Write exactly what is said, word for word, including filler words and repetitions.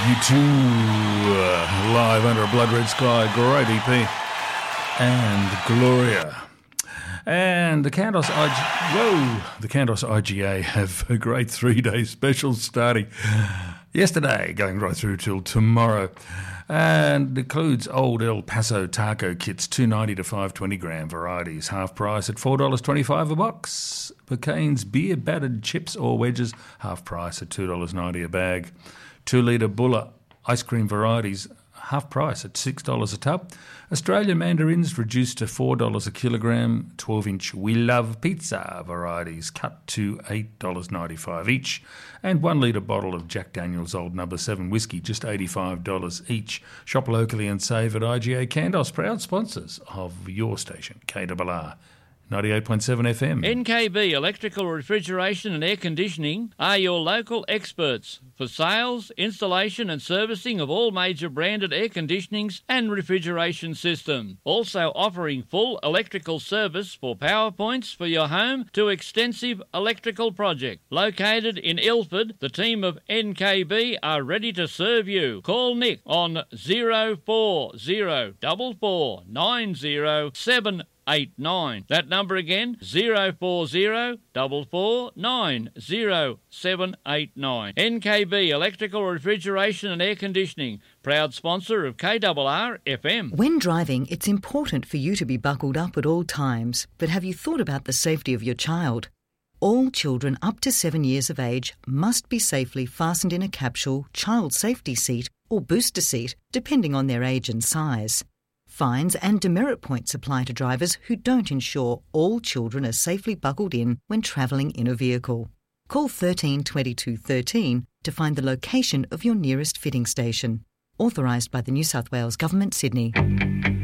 You two, uh, live under a blood red sky, great E P, and Gloria. And the Cantos I G, whoa, the Cantos I G A have a great three-day special starting yesterday, going right through till tomorrow. And includes old El Paso taco kits, two ninety to five twenty gram varieties, half price at four dollars twenty-five a box. McCain's beer battered chips or wedges, half price at two dollars ninety a bag. Two litre Bulla ice cream varieties, half price at six dollars a tub. Australian mandarins reduced to four dollars a kilogram. twelve inch We Love Pizza varieties cut to eight dollars ninety-five each. And one litre bottle of Jack Daniel's Old Number seven whiskey, just eighty-five dollars each. Shop locally and save at I G A Candos, proud sponsors of your station, K R R. ninety-eight point seven F M. N K B Electrical, Refrigeration and Air Conditioning are your local experts for sales, installation and servicing of all major branded air conditionings and refrigeration systems. Also offering full electrical service for power points for your home to extensive electrical project. Located in Ilford, the team of N K B are ready to serve you. Call Nick on zero four zero four four nine zero seven eight nine. That number again, zero four zero four four nine zero seven eight nine. N K B Electrical, Refrigeration and Air Conditioning, proud sponsor of K R R F M. When driving, it's important for you to be buckled up at all times, but have you thought about the safety of your child? All children up to seven years of age must be safely fastened in a capsule, child safety seat or booster seat, depending on their age and size. Fines and demerit points apply to drivers who don't ensure all children are safely buckled in when travelling in a vehicle. Call thirteen twenty-two thirteen to find the location of your nearest fitting station. Authorised by the New South Wales Government, Sydney.